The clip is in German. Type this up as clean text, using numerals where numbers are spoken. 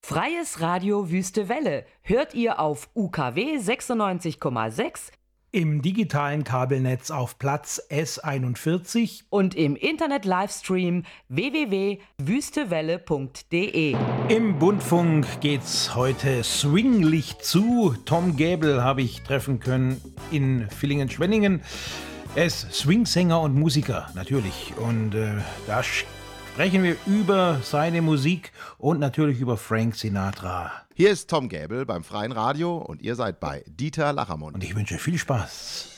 Freies Radio Wüste Welle hört ihr auf UKW 96,6 im digitalen Kabelnetz auf Platz S41 und im Internet-Livestream www.wüstewelle.de. Im Bundfunk geht's heute swinglich zu. Tom Gäbel habe ich treffen können in Villingen-Schwenningen. Er ist Swingsänger und Musiker, natürlich. Und da sprechen wir über seine Musik und natürlich über Frank Sinatra. Hier ist Tom Gäbel beim Freien Radio und ihr seid bei Dieter Lachermund. Und ich wünsche viel Spaß.